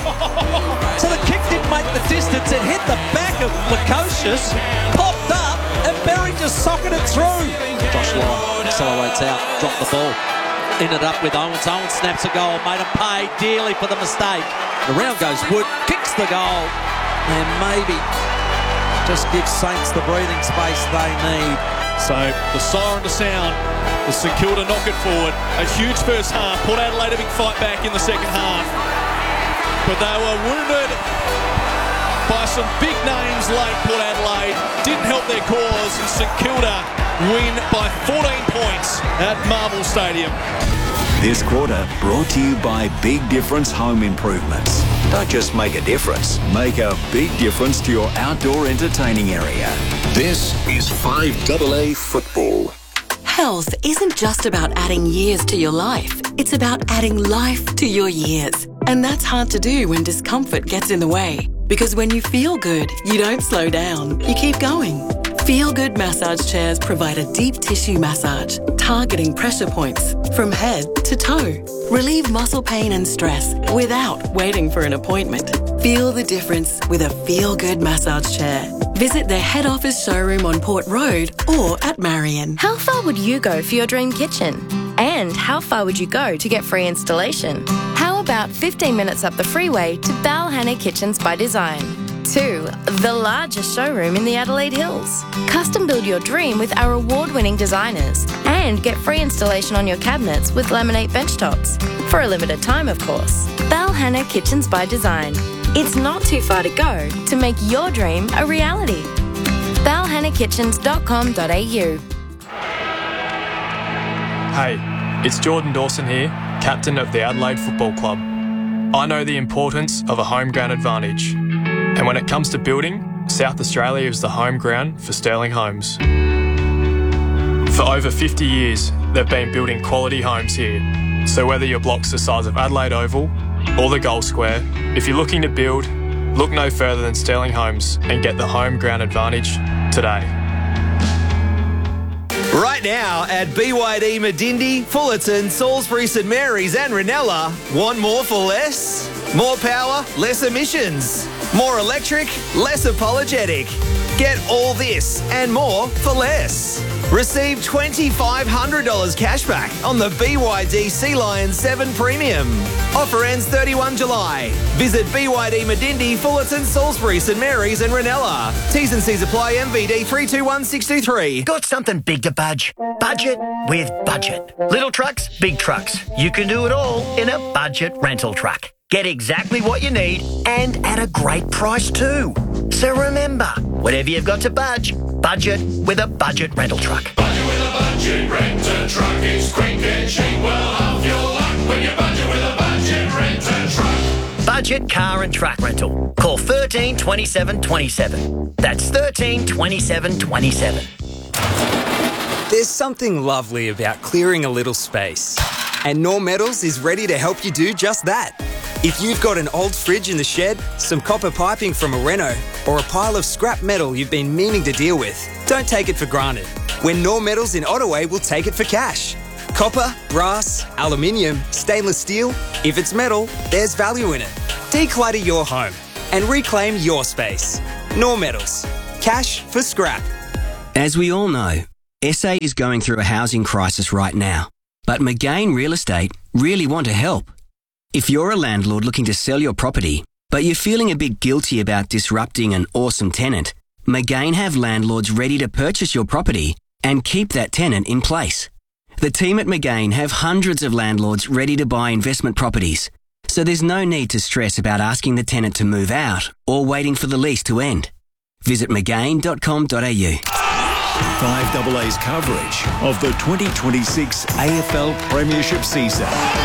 So the kick didn't make the distance. It hit the back of Lukosius, popped up, and Berry just socketed it through. Josh Lyon accelerates out, dropped the ball. Ended up with Owens. Owens snaps a goal, made him pay dearly for the mistake. The round goes Wood, kicks the goal, and maybe just gives Saints the breathing space they need. So the siren to sound, the St Kilda knock it forward. A huge first half. Port Adelaide a big fight back in the second half. But they were wounded by some big names like Port Adelaide. Didn't help their cause, and St Kilda win by 14 points at Marvel Stadium. This quarter brought to you by Big Difference Home Improvements. Don't just make a difference, make a big difference to your outdoor entertaining area. This is 5AA Football. Health isn't just about adding years to your life. It's about adding life to your years. And that's hard to do when discomfort gets in the way. Because when you feel good, you don't slow down. You keep going. Feel Good massage chairs provide a deep tissue massage, targeting pressure points from head to toe. Relieve muscle pain and stress without waiting for an appointment. Feel the difference with a Feel Good massage chair. Visit their head office showroom on Port Road or at Marion. How far would you go for your dream kitchen? And how far would you go to get free installation? How about 15 minutes up the freeway to Balhanna Kitchens by Design? 2. The largest showroom in the Adelaide Hills. Custom build your dream with our award-winning designers and get free installation on your cabinets with laminate benchtops. For a limited time, of course. Balhanna Kitchens by Design. It's not too far to go to make your dream a reality. balhannakitchens.com.au. Hey, it's Jordan Dawson here, captain of the Adelaide Football Club. I know the importance of a home ground advantage. And when it comes to building, South Australia is the home ground for Sterling Homes. For over 50 years, they've been building quality homes here. So whether your block's the size of Adelaide Oval or the Gold Square, if you're looking to build, look no further than Sterling Homes and get the home ground advantage today. Right now at BYD Medindi, Fullerton, Salisbury, St Mary's and Ranella, want more for less? More power, less emissions. More electric, less apologetic. Get all this and more for less. Receive $2,500 cashback on the BYD Sea Lion 7 Premium. Offer ends 31 July. Visit BYD Medindi, Fullerton, Salisbury, St Mary's and Ranella. T's and C's apply. MVD 321623. Got something big to budge? Budget with Budget. Little trucks, big trucks. You can do it all in a budget rental truck. Get exactly what you need and at a great price too. So remember, whatever you've got to budget with a budget rental truck. Budget with a budget renter truck. It's quick and cheap. Well, have your luck when you budget with a budget renter truck. Budget car and truck rental. Call 13 27 27. That's 13 27 27. There's something lovely about clearing a little space. And Norm Metals is ready to help you do just that. If you've got an old fridge in the shed, some copper piping from a reno, or a pile of scrap metal you've been meaning to deal with, don't take it for granted. When Norm Metals in Ottaway will take it for cash. Copper, brass, aluminium, stainless steel, if it's metal, there's value in it. Declutter your home and reclaim your space. Norm Metals. Cash for scrap. As we all know, SA is going through a housing crisis right now. But McGain Real Estate really want to help. If you're a landlord looking to sell your property, but you're feeling a bit guilty about disrupting an awesome tenant, McGain have landlords ready to purchase your property and keep that tenant in place. The team at McGain have hundreds of landlords ready to buy investment properties, so there's no need to stress about asking the tenant to move out or waiting for the lease to end. Visit McGain.com.au. 5AA's coverage of the 2026 AFL Premiership season.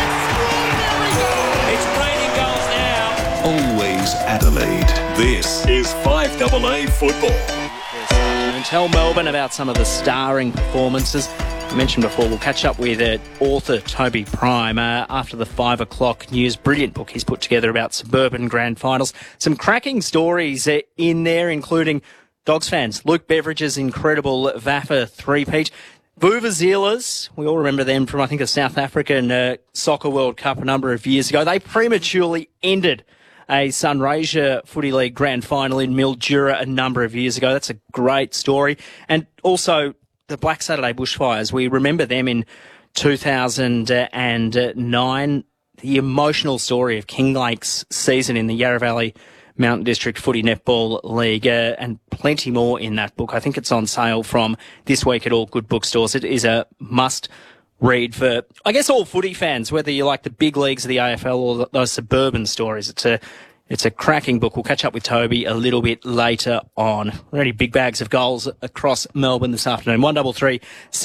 It's raining goals now. Always Adelaide. This is 5AA Football. And tell Melbourne about some of the starring performances. I mentioned before, we'll catch up with author Toby Prime after the 5 o'clock news. Brilliant book he's put together about suburban grand finals. Some cracking stories in there, including Dogs fans. Luke Beveridge's incredible VAFA three-peat. Vuvuzelas, we all remember them from, I think, the South African Soccer World Cup a number of years ago. They prematurely ended a Sunraysia Footy League grand final in Mildura a number of years ago. That's a great story. And also the Black Saturday bushfires. We remember them in 2009. The emotional story of Kinglake's season in the Yarra Valley Mountain District Footy Netball League, and plenty more in that book. I think it's on sale from this week at all good bookstores. It is a must read for, I guess, all footy fans, whether you like the big leagues of the AFL or those suburban stories. It's a It's a cracking book. We'll catch up with Toby a little bit later on. Already big bags of goals across Melbourne this afternoon. 133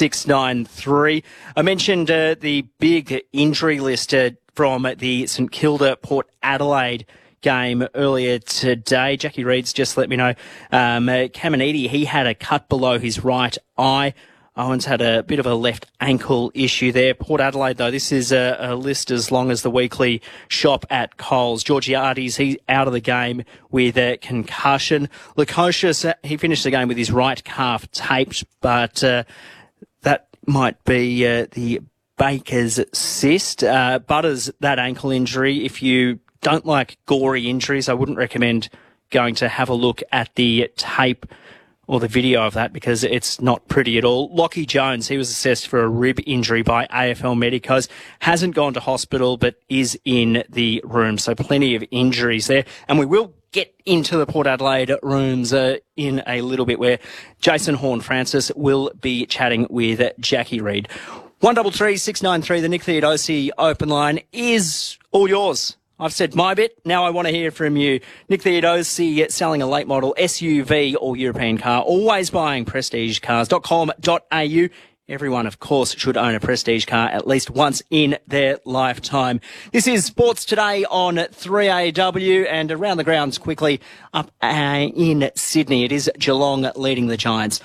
693. I mentioned the big injury list from the St Kilda Port Adelaide game earlier today. Jackie Reed's just let me know. Caminiti, he had a cut below his right eye. Owens had a bit of a left ankle issue there. Port Adelaide, though, this is a list as long as the weekly shop at Coles. Georgiades, he's out of the game with a concussion. Lukosius, he finished the game with his right calf taped, but that might be the Baker's cyst. Butters, that ankle injury, if you don't like gory injuries, I wouldn't recommend going to have a look at the tape or the video of that because it's not pretty at all. Lockie Jones, he was assessed for a rib injury by AFL Medicos, hasn't gone to hospital but is in the room. So plenty of injuries there. And we will get into the Port Adelaide rooms in a little bit where Jason Horne-Francis will be chatting with Jackie Reed. 133 693, the Nick Theodosi open line is all yours. I've said my bit. Now I want to hear from you. Nick Theodosi selling a late model SUV or European car. Always buying prestigecars.com.au. Everyone, of course, should own a Prestige car at least once in their lifetime. This is Sports Today on 3AW and around the grounds quickly up in Sydney. It is Geelong leading the Giants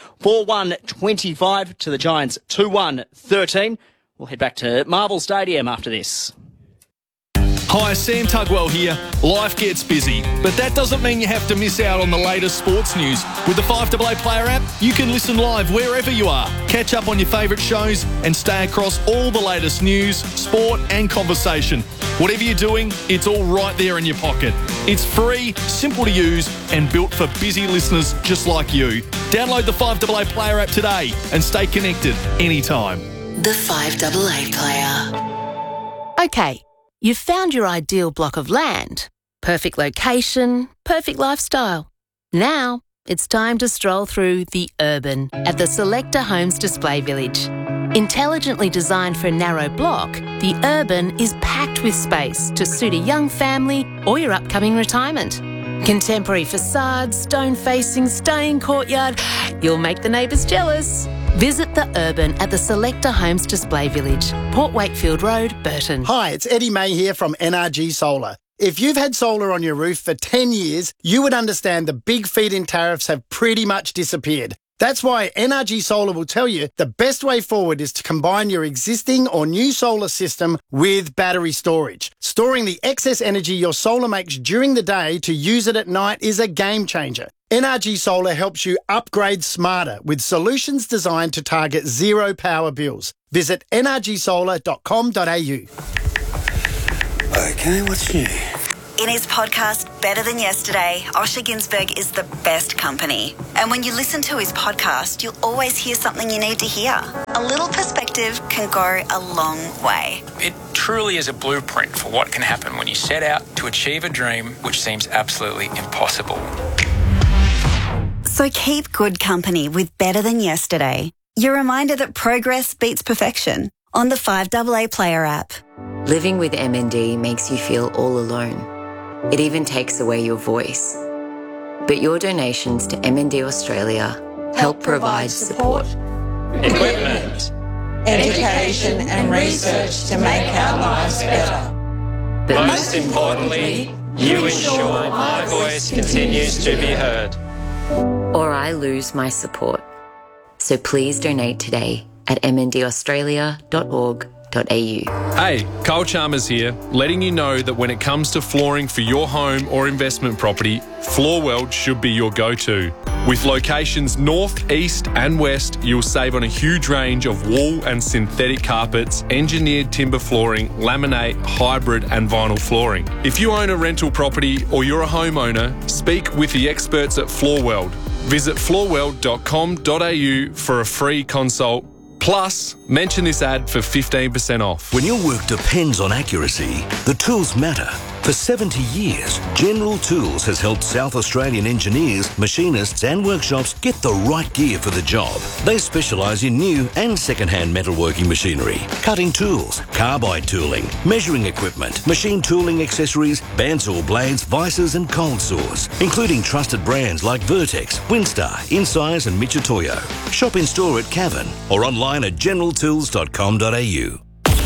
4-1-25 to the Giants 2-1-13. We'll head back to Marvel Stadium after this. Hi, Sam Tugwell here. Life gets busy, but that doesn't mean you have to miss out on the latest sports news. With the 5AA Player app, you can listen live wherever you are, catch up on your favourite shows and stay across all the latest news, sport and conversation. Whatever you're doing, it's all right there in your pocket. It's free, simple to use and built for busy listeners just like you. Download the 5AA Player app today and stay connected anytime. The 5AA Player. Okay. You've found your ideal block of land. Perfect location, perfect lifestyle. Now, it's time to stroll through The Urban at the Selector Homes Display Village. Intelligently designed for a narrow block, The Urban is packed with space to suit a young family or your upcoming retirement. Contemporary facades, stone facing, stunning courtyard. You'll make the neighbours jealous. Visit The Urban at the Selector Homes Display Village, Port Wakefield Road, Burton. Hi, it's Eddie May here from NRG Solar. If you've had solar on your roof for 10 years, you would understand the big feed-in tariffs have pretty much disappeared. That's why NRG Solar will tell you the best way forward is to combine your existing or new solar system with battery storage. Storing the excess energy your solar makes during the day to use it at night is a game changer. NRG Solar helps you upgrade smarter with solutions designed to target zero power bills. Visit nrgsolar.com.au. Okay, what's new? In his podcast, Better Than Yesterday, Osher Günsberg is the best company. And when you listen to his podcast, you'll always hear something you need to hear. A little perspective can go a long way. It truly is a blueprint for what can happen when you set out to achieve a dream which seems absolutely impossible. So keep good company with Better Than Yesterday. Your reminder that progress beats perfection on the 5AA Player app. Living with MND makes you feel all alone. It even takes away your voice. But your donations to MND Australia help provide support, equipment, education and research to make our lives better. But most importantly, you ensure my voice continues to be heard. Or I lose my support. So please donate today at mndaustralia.org.au. Hey, Carl Chalmers here, letting you know that when it comes to flooring for your home or investment property, Floorweld should be your go-to. With locations north, east and west, you'll save on a huge range of wool and synthetic carpets, engineered timber flooring, laminate, hybrid and vinyl flooring. If you own a rental property or you're a homeowner, speak with the experts at Floorweld. Visit floorweld.com.au for a free consult. Plus, mention this ad for 15% off. When your work depends on accuracy, the tools matter. For 70 years, General Tools has helped South Australian engineers, machinists and workshops get the right gear for the job. They specialise in new and second-hand metalworking machinery, cutting tools, carbide tooling, measuring equipment, machine tooling accessories, bandsaw blades, vices and cold saws, including trusted brands like Vertex, Winstar, Insize and Michitoyo. Shop in store at Cavan or online at generaltools.com.au.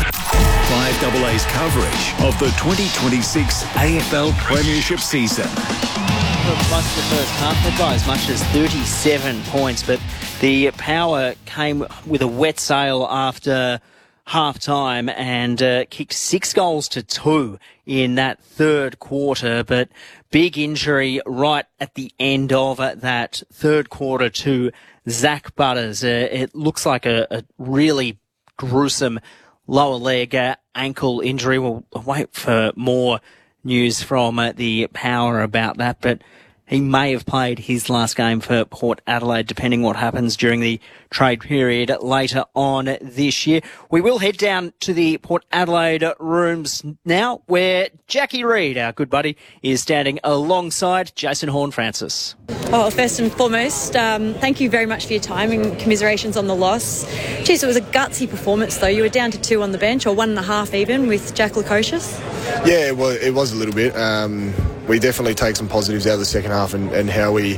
5AA's coverage of the 2026 AFL Premiership season. For much of the first half, led by as much as 37 points, but the Power came with a wet sail after half-time and kicked 6 goals to 2 in that third quarter, but big injury right at the end of that third quarter to Zach Butters. It looks like a really gruesome lower leg ankle injury. We'll wait for more news from the Power about that, but he may have played his last game for Port Adelaide, depending what happens during the trade period later on this year. We will head down to the Port Adelaide rooms now, where Jackie Reid, our good buddy, is standing alongside Jason Horne-Francis. Oh, first and foremost, thank you very much for your time and commiserations on the loss. Geez, it was a gutsy performance, though. You were down to 2 on the bench, or 1.5 even, with Jack Lukosius. Yeah, it was a little bit. We definitely take some positives out of the second half and how we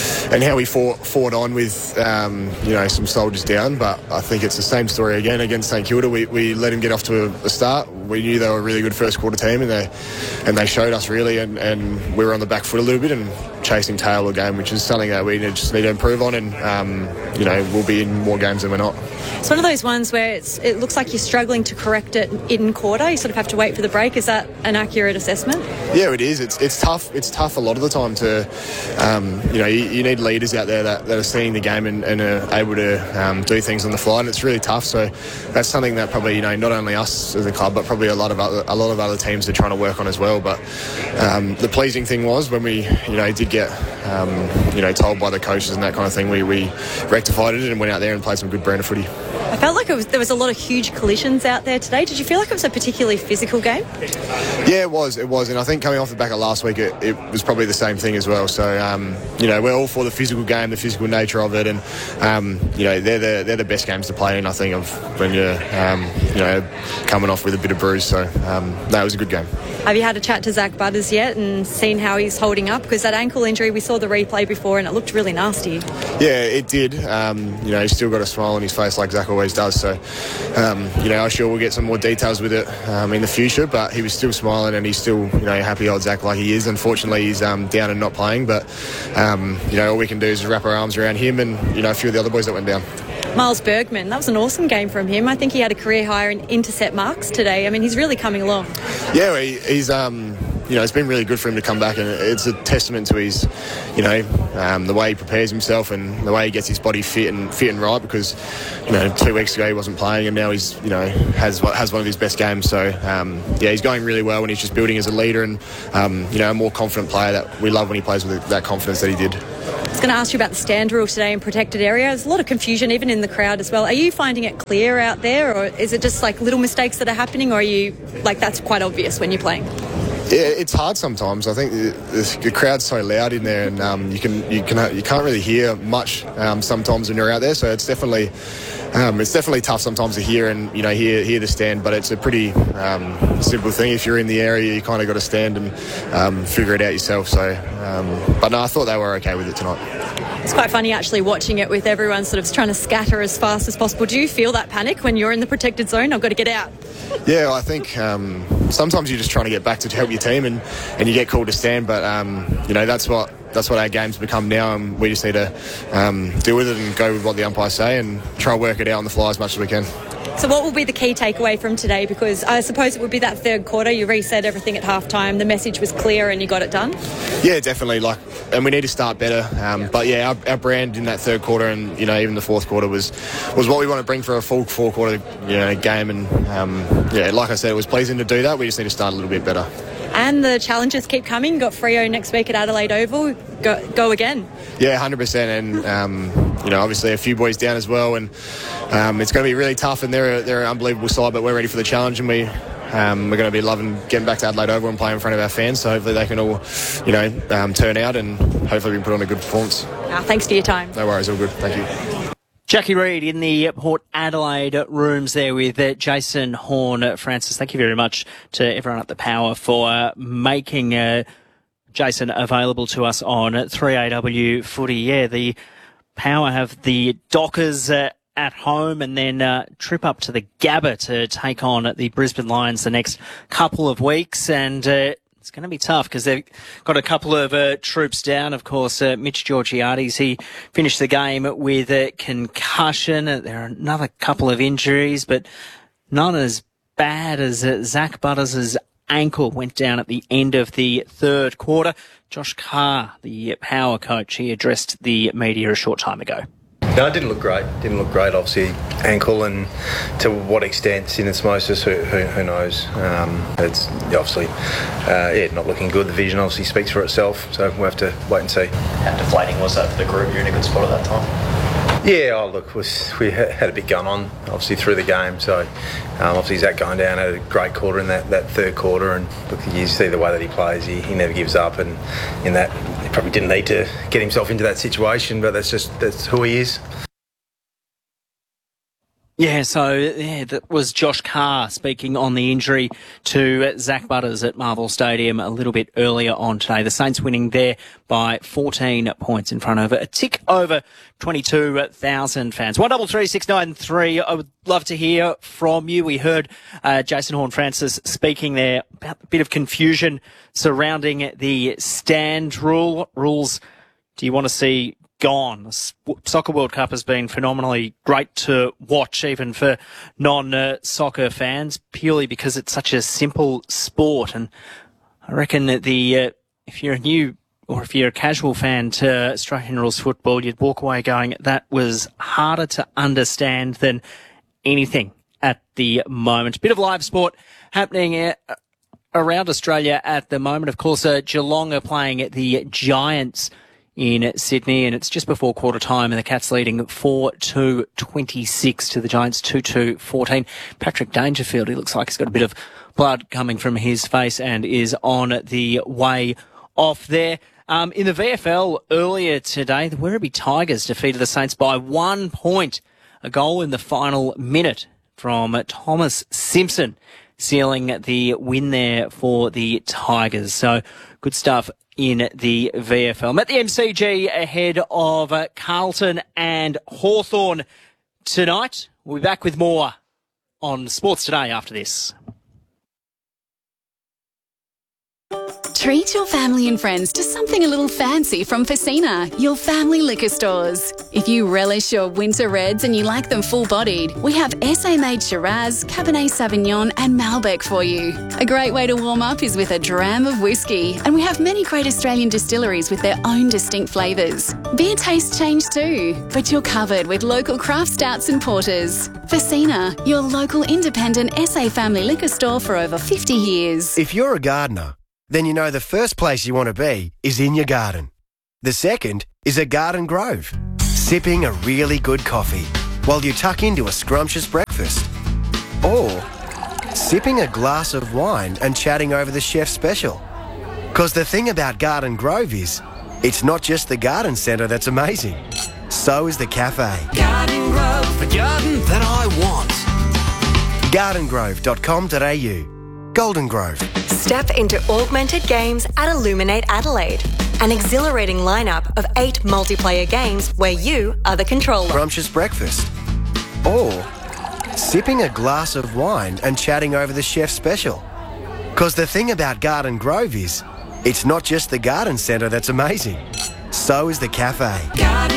fought on with some soldiers down. But I think it's the same story again against St Kilda. We let them get off to a start. We knew they were a really good first quarter team, and they showed us really, and we were on the back foot a little bit and chasing tail of the game, which is something that we just need to improve on, and we'll be in more games than we're not. It's one of those ones where it looks like you're struggling to correct it in quarter. You sort of have to wait for the break. Is that an accurate assessment? Yeah, it is. It's tough. It's tough a lot of the time to, you need leaders out there that are seeing the game and are able to do things on the fly, and it's really tough. So that's something that probably, not only us as a club, but probably a lot of other teams are trying to work on as well. But the pleasing thing was when we, did get, told by the coaches and that kind of thing, we rectified it and went out there and played some good brand of footy. I felt like there was a lot of huge collisions out there today. Did you feel like it was a particularly physical game? Yeah, it was. And I think coming off the back of last week, it was probably the same thing as well. So, we're all for the physical game, the physical nature of it, and, they're the best games to play in, I think, of when you're, coming off with a bit of bruise. So, that was a good game. Have you had a chat to Zach Butters yet and seen how he's holding up? Because that ankle injury, we saw the replay before and it looked really nasty. Yeah, it did. He's still got a smile on his face like Zach always does. So, I'm sure we'll get some more details with it in the future, but he was still smiling and he's still, happy old Zach like he is. Unfortunately, he's down and not playing, but, all we can do is wrap our arms around him and, a few of the other boys that went down. Miles Bergman, that was an awesome game from him. I think he had a career high in intercept marks today. I mean, he's really coming along. Yeah, he's it's been really good for him to come back, and it's a testament to his, the way he prepares himself and the way he gets his body fit and right, because, 2 weeks ago he wasn't playing and now he's, has one of his best games. So, he's going really well and he's just building as a leader and, a more confident player that we love when he plays with that confidence that he did. I was going to ask you about the stand rule today in protected area. There's a lot of confusion even in the crowd as well. Are you finding it clear out there, or is it just like little mistakes that are happening, or are you like that's quite obvious when you're playing? Yeah, it's hard sometimes. I think the crowd's so loud in there, and you can't really hear much sometimes when you're out there. So it's definitely tough sometimes to hear and hear the stand. But it's a pretty simple thing. If you're in the area, you kind of got to stand and figure it out yourself. So, but no, I thought they were okay with it tonight. It's quite funny actually watching it with everyone sort of trying to scatter as fast as possible. Do you feel that panic when you're in the protected zone? I've got to get out. Yeah, I think sometimes you're just trying to get back to help your team and you get called to stand, but that's what our game's become now, and we just need to deal with it and go with what the umpires say and try and work it out on the fly as much as we can. So what will be the key takeaway from today? Because I suppose it would be that third quarter. You reset everything at halftime. The message was clear and you got it done. Yeah, definitely. And we need to start better. But yeah, our brand in that third quarter and even the fourth quarter was what we want to bring for a full four-quarter game. And like I said, it was pleasing to do that. We just need to start a little bit better. And the challenges keep coming. Got Freo next week at Adelaide Oval. Go again. Yeah, 100%. And obviously a few boys down as well. And it's going to be really tough. And they're an unbelievable side, but we're ready for the challenge. And we we're going to be loving getting back to Adelaide Oval and playing in front of our fans. So hopefully they can all, turn out and hopefully we can put on a good performance. Thanks for your time. No worries, all good. Thank you. Jackie Reid in the Port Adelaide rooms there with Jason Horne-Francis. Thank you very much to everyone at the Power for making Jason available to us on 3AW Footy. Yeah, the Power have the Dockers at home and then trip up to the Gabba to take on the Brisbane Lions the next couple of weeks. And it's going to be tough because they've got a couple of troops down. Of course, Mitch Georgiades, he finished the game with a concussion. There are another couple of injuries, but none as bad as Zach Butters' ankle went down at the end of the third quarter. Josh Carr, the Power coach, he addressed the media a short time ago. No, it didn't look great. Obviously, ankle, and to what extent syndesmosis, who knows? It's obviously, not looking good. The vision obviously speaks for itself, so we'll have to wait and see. How deflating was that for the group? You're in a good spot at that time. Yeah, we had a bit going on, obviously, through the game. So, obviously, Zach going down had a great quarter in that third quarter. And look, you see the way that he plays, he never gives up. And in that, he probably didn't need to get himself into that situation, but that's who he is. Yeah, that was Josh Carr speaking on the injury to Zach Butters at Marvel Stadium a little bit earlier on today. The Saints winning there by 14 points in front of a tick over 22,000 fans. 133693. I would love to hear from you. We heard Jason Horne-Francis speaking there about a bit of confusion surrounding the stand rule. What rules do you want to see gone? The Soccer World Cup has been phenomenally great to watch, even for non-soccer fans, purely because it's such a simple sport. And I reckon that if you're a casual fan to Australian rules football, you'd walk away going, that was harder to understand than anything at the moment. A bit of live sport happening around Australia at the moment. Of course, Geelong are playing the Giants in Sydney, and it's just before quarter time, and the Cats leading 4-2-26 to the Giants 2-2-14. Patrick Dangerfield, he looks like he's got a bit of blood coming from his face and is on the way off there. In the VFL earlier today, the Werribee Tigers defeated the Saints by 1 point. A goal in the final minute from Thomas Simpson, sealing the win there for the Tigers. So good stuff in the VFL. I'm at the MCG ahead of Carlton and Hawthorn tonight. We'll be back with more on Sports Today after this. Treat your family and friends to something a little fancy from Facina, your family liquor stores. If you relish your winter reds and you like them full-bodied, we have SA-made Shiraz, Cabernet Sauvignon and Malbec for you. A great way to warm up is with a dram of whiskey, and we have many great Australian distilleries with their own distinct flavours. Beer tastes change too, but you're covered with local craft stouts and porters. Facina, your local independent SA family liquor store for over 50 years. If you're a gardener, then you know the first place you want to be is in your garden. The second is a garden grove, sipping a really good coffee while you tuck into a scrumptious breakfast. Or sipping a glass of wine and chatting over the chef's special. Because the thing about Garden Grove is, it's not just the garden centre that's amazing. So is the cafe. Garden Grove, the garden that I want. gardengrove.com.au. Golden Grove. Step into augmented games at Illuminate Adelaide. An exhilarating lineup of 8 multiplayer games where you are the controller. Scrumptious breakfast. Or sipping a glass of wine and chatting over the chef's special. Because the thing about Garden Grove is, it's not just the garden centre that's amazing. So is the cafe.